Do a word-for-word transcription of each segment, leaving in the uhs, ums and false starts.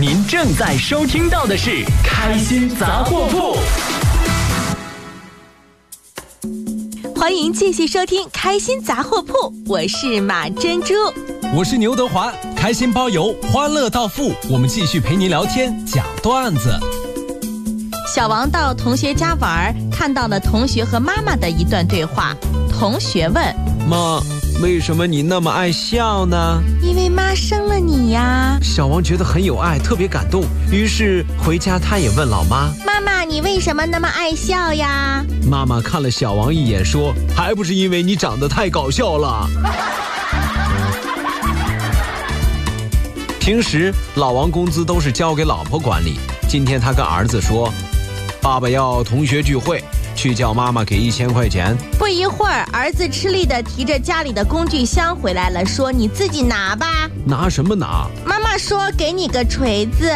您正在收听到的是《开心杂货铺》。 欢迎继续收听《开心杂货铺》，我是马珍珠， 我是牛德华，开心包邮，欢乐到付。我们继续陪您聊天，讲段子。 小王到同学家玩，看到了同学和妈妈的一段对话。同学问： 妈，为什么你那么爱笑呢？ 因为妈生了你呀。 小王觉得很有爱，特别感动，于是回家他也问老妈： 妈妈，你为什么那么爱笑呀？ 妈妈看了小王一眼说：还不是因为你长得太搞笑了。平时老王工资都是交给老婆管理，今天他跟儿子说：爸爸要同学聚会，去叫妈妈给一千块钱。 不一会儿，儿子吃力地提着家里的工具箱回来了，说：你自己拿吧。 拿什么拿？ 妈妈说给你个锤子。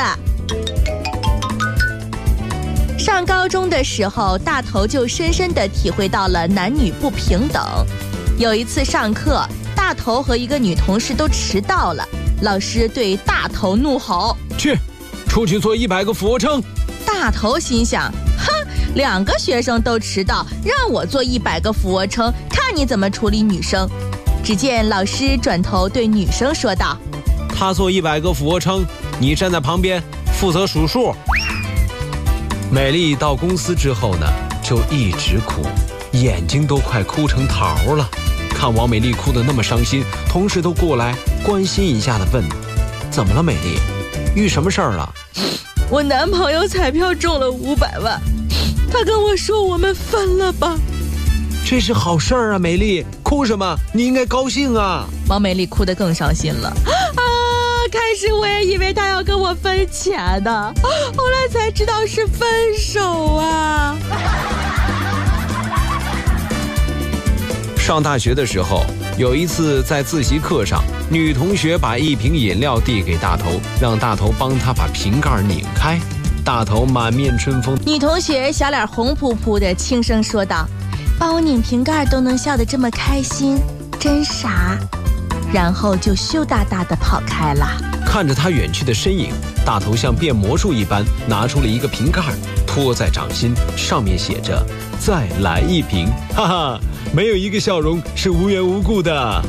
上高中的时候，大头就深深地体会到了男女不平等。有一次上课，大头和一个女同事都迟到了，老师对大头怒吼： 去，出去做一百个俯卧撑。 大头心想：哼，两个学生都迟到，让我做一百个俯卧撑，看你怎么处理女生。只见老师转头对女生说道： 他做一百个俯卧撑，你站在旁边负责数数。美丽到公司之后呢，就一直哭，眼睛都快哭成桃了。看王美丽哭得那么伤心，同事都过来关心一下的问：怎么了美丽？遇什么事儿了？ 我男朋友彩票中了五百万，他跟我说我们分了吧。 这是好事儿啊，美丽，哭什么？你应该高兴啊。 王美丽哭得更伤心了。啊，开始我也以为他要跟我分钱的，后来才知道是分手啊。 上大学的时候，有一次在自习课上，女同学把一瓶饮料递给大头，让大头帮她把瓶盖拧开。大头满面春风， 女同学小脸红扑扑的，轻声说道：帮我拧瓶盖都能笑得这么开心，真傻。然后就羞答答地跑开了。 看着他远去的身影，大头像变魔术一般拿出了一个瓶盖，托在掌心，上面写着再来一瓶，哈哈，没有一个笑容是无缘无故的。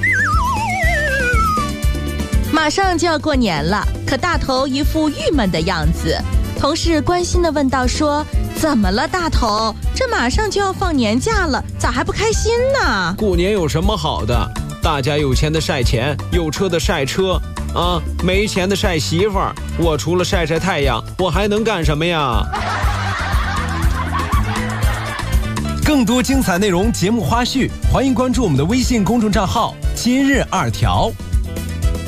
马上就要过年了，可大头一副郁闷的样子。同事关心地问道说：怎么了大头？这马上就要放年假了，咋还不开心呢？ 过年有什么好的？大家有钱的晒钱，有车的晒车啊，没钱的晒媳妇儿。我除了晒晒太阳，我还能干什么呀？ 更多精彩内容、节目花絮，欢迎关注我们的微信公众账号“今日二条”。